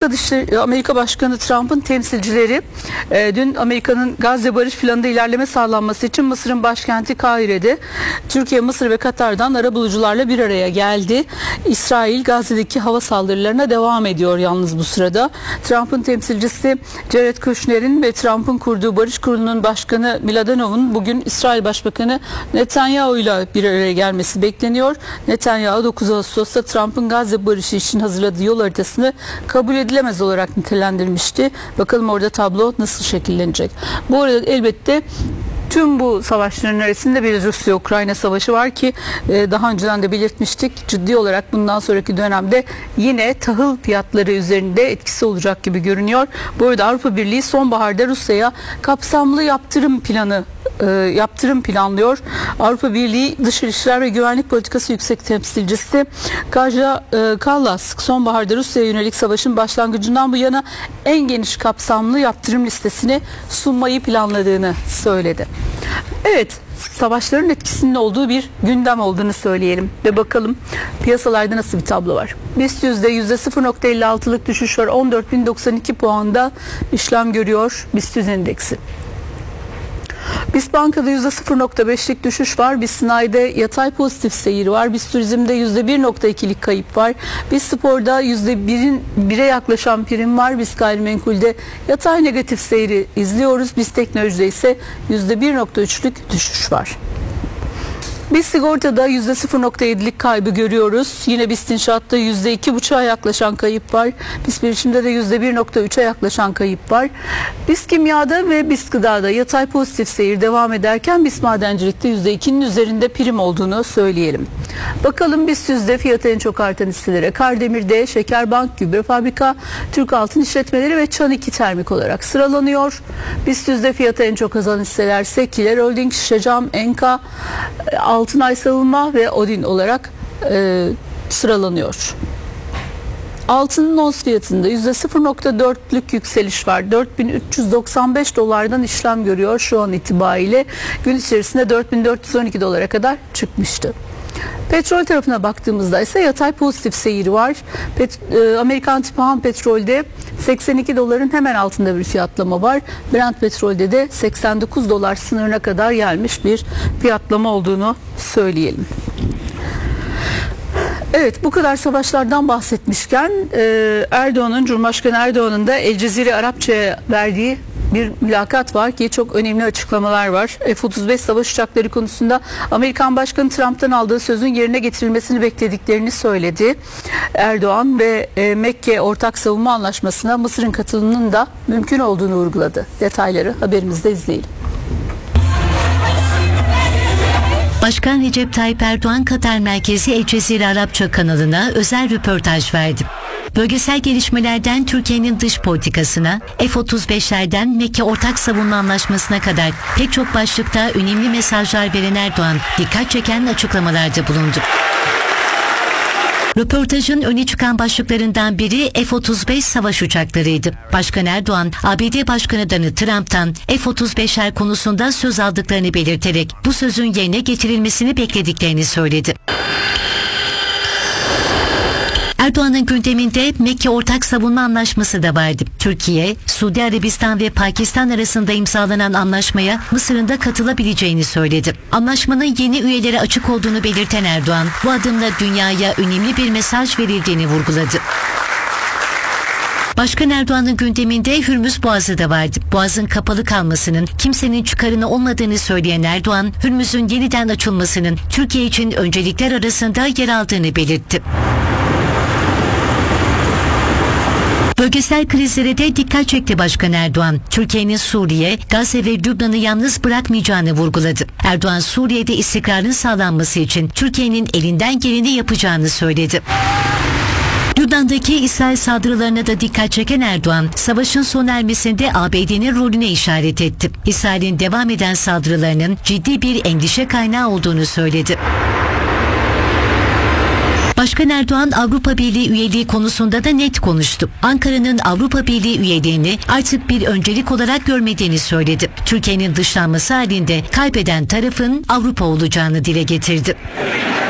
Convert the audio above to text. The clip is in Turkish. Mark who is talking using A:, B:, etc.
A: Amerika Başkanı Trump'ın temsilcileri dün Amerika'nın Gazze barış planında ilerleme sağlanması için Mısır'ın başkenti Kahire'de Türkiye, Mısır ve Katar'dan arabulucularla bir araya geldi. İsrail Gazze'deki hava saldırılarına devam ediyor yalnız bu sırada. Trump'ın temsilcisi Jared Kushner'in ve Trump'ın kurduğu Barış Kurulu'nun başkanı Miladenov'un bugün İsrail Başbakanı Netanyahu'yla bir araya gelmesi bekleniyor. Netanyahu 9 Ağustos'ta Trump'ın Gazze barışı için hazırladığı yol haritasını kabul edilemez olarak nitelendirmişti. Bakalım orada tablo nasıl şekillenecek. Bu arada elbette tüm bu savaşların arasında bir Rusya-Ukrayna savaşı var ki daha önceden de belirtmiştik. Ciddi olarak bundan sonraki dönemde yine tahıl fiyatları üzerinde etkisi olacak gibi görünüyor. Bu arada Avrupa Birliği sonbaharda Rusya'ya kapsamlı yaptırım planlıyor. Avrupa Birliği Dış İlişkiler ve Güvenlik Politikası Yüksek Temsilcisi Kaja Kallas sonbaharda Rusya'ya yönelik savaşın başlangıcından bu yana en geniş kapsamlı yaptırım listesini sunmayı planladığını söyledi. Evet, savaşların etkisinin olduğu bir gündem olduğunu söyleyelim ve bakalım piyasalarda nasıl bir tablo var. BIST %0.56'lık düşüş var. 14.092 puanda işlem görüyor BIST endeksi. BIST Banka'da %0.5'lik düşüş var. BIST Sanayi'de yatay pozitif seyir var. BIST Turizm'de %1.2'lik kayıp var. BIST Spor'da %1'e yaklaşan prim var. BIST Gayrimenkul'de yatay negatif seyri izliyoruz. BIST Teknoloji'de ise %1.3'lük düşüş var. BIST Sigorta'da %0.7'lik kaybı görüyoruz. Yine BIST İnşaat'ta %2.5'a yaklaşan kayıp var. BIST Bilişim'de de %1.3'e yaklaşan kayıp var. BIST Kimya'da ve BIST Gıda'da yatay pozitif seyir devam ederken BIST Madencilik'te %2'nin üzerinde prim olduğunu söyleyelim. Bakalım BIST yüzde fiyatı en çok artan hisselere. Kardemir'de Şekerbank, Gübre Fabrika, Türk Altın İşletmeleri ve Çan 2 Termik olarak sıralanıyor. BIST yüzde fiyatı en çok azalan hisseler Sekiler Holding, Şişecam, Enka, Altınay Savunma ve Odin olarak sıralanıyor. Altının ons fiyatında %0.4'lük yükseliş var. 4.395 dolardan işlem görüyor şu an itibariyle. Gün içerisinde 4.412 dolara kadar çıkmıştı. Petrol tarafına baktığımızda ise yatay pozitif seyir var. Amerikan tipi ham petrolde 82 doların hemen altında bir fiyatlama var. Brent petrolde de 89 dolar sınırına kadar gelmiş bir fiyatlama olduğunu söyleyelim. Evet, bu kadar savaşlardan bahsetmişken Cumhurbaşkanı Erdoğan'ın da El Cezire Arapça'ya verdiği bir mülakat var ki çok önemli açıklamalar var. F-35 savaş uçakları konusunda Amerikan Başkanı Trump'tan aldığı sözün yerine getirilmesini beklediklerini söyledi. Erdoğan ve Mekke Ortak Savunma Anlaşması'na Mısır'ın katılımının da mümkün olduğunu vurguladı. Detayları haberimizde izleyelim.
B: Başkan Recep Tayyip Erdoğan, Katar merkezi El Cezire Arapça kanalına özel röportaj verdi. Bölgesel gelişmelerden Türkiye'nin dış politikasına, F-35'lerden Mekke Ortak Savunma Anlaşması'na kadar pek çok başlıkta önemli mesajlar veren Erdoğan, dikkat çeken açıklamalarda bulundu. Röportajın öne çıkan başlıklarından biri F-35 savaş uçaklarıydı. Başkan Erdoğan, ABD Başkanı Donald Trump'tan F-35'ler konusunda söz aldıklarını belirterek bu sözün yerine getirilmesini beklediklerini söyledi. Erdoğan'ın gündeminde Mekke Ortak Savunma Anlaşması da vardı. Türkiye, Suudi Arabistan ve Pakistan arasında imzalanan anlaşmaya Mısır'ın da katılabileceğini söyledi. Anlaşmanın yeni üyelere açık olduğunu belirten Erdoğan, bu adımla dünyaya önemli bir mesaj verildiğini vurguladı. Başkan Erdoğan'ın gündeminde Hürmüz Boğazı da vardı. Boğazın kapalı kalmasının kimsenin çıkarına olmadığını söyleyen Erdoğan, Hürmüz'ün yeniden açılmasının Türkiye için öncelikler arasında yer aldığını belirtti. Bölgesel krizlere de dikkat çekti Başkan Erdoğan. Türkiye'nin Suriye, Gazze ve Lübnan'ı yalnız bırakmayacağını vurguladı. Erdoğan, Suriye'de istikrarın sağlanması için Türkiye'nin elinden geleni yapacağını söyledi. Lübnan'daki İsrail saldırılarına da dikkat çeken Erdoğan, savaşın sona ermesinde ABD'nin rolüne işaret etti. İsrail'in devam eden saldırılarının ciddi bir endişe kaynağı olduğunu söyledi. Başkan Erdoğan, Avrupa Birliği üyeliği konusunda da net konuştu. Ankara'nın Avrupa Birliği üyeliğini artık bir öncelik olarak görmediğini söyledi. Türkiye'nin dışlanması halinde kaybeden tarafın Avrupa olacağını dile getirdi.